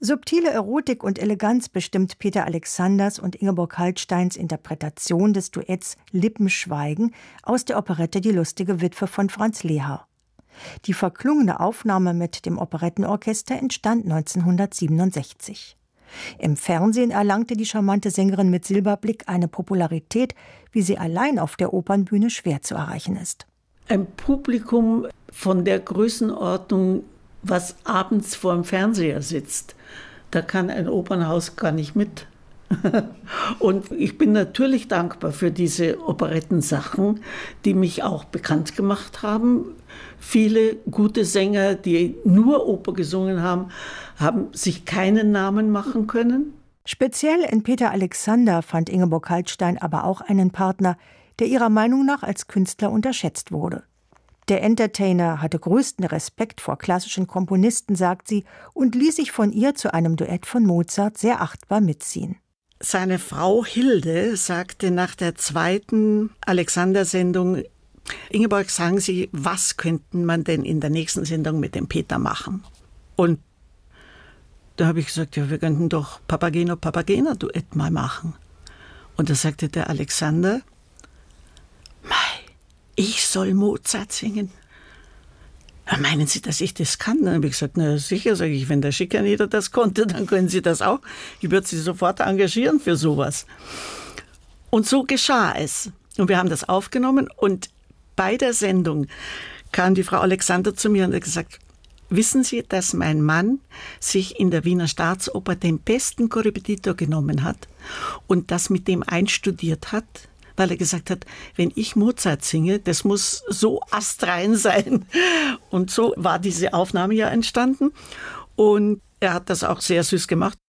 Subtile Erotik und Eleganz bestimmt Peter Alexanders und Ingeborg Kaltsteins Interpretation des Duetts »Lippenschweigen« aus der Operette »Die lustige Witwe« von Franz Lehár. Die verklungene Aufnahme mit dem Operettenorchester entstand 1967. Im Fernsehen erlangte die charmante Sängerin mit Silberblick eine Popularität, wie sie allein auf der Opernbühne schwer zu erreichen ist. Ein Publikum von der Größenordnung, was abends vor dem Fernseher sitzt, da kann ein Opernhaus gar nicht mit. Und ich bin natürlich dankbar für diese Operettensachen, die mich auch bekannt gemacht haben. Viele gute Sänger, die nur Oper gesungen haben, haben sich keinen Namen machen können. Speziell in Peter Alexander fand Ingeborg Kaltstein aber auch einen Partner, der ihrer Meinung nach als Künstler unterschätzt wurde. Der Entertainer hatte größten Respekt vor klassischen Komponisten, sagt sie, und ließ sich von ihr zu einem Duett von Mozart sehr achtbar mitziehen. Seine Frau Hilde sagte nach der zweiten Alexander-Sendung: Ingeborg, sagen Sie, was könnten man denn in der nächsten Sendung mit dem Peter machen? Und da habe ich gesagt, ja, wir könnten doch Papageno-Papagena-Duett mal machen. Und da sagte der Alexander: Mei, ich soll Mozart singen. Meinen Sie, dass ich das kann? Dann habe ich gesagt, na sicher, sage ich, wenn der Schickaneder das konnte, dann können Sie das auch. Ich würde Sie sofort engagieren für sowas. Und so geschah es. Und wir haben das aufgenommen und bei der Sendung kam die Frau Alexander zu mir und hat gesagt, wissen Sie, dass mein Mann sich in der Wiener Staatsoper den besten Korrepetitor genommen hat und das mit dem einstudiert hat? Weil er gesagt hat, wenn ich Mozart singe, das muss so astrein sein. Und so war diese Aufnahme ja entstanden. Und er hat das auch sehr süß gemacht.